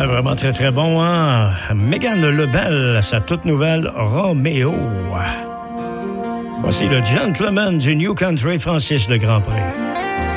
Ah, vraiment très, très bon, hein? Mégane Lebel, sa toute nouvelle Roméo. Voici le gentleman du New Country, Francis Le Grandpré.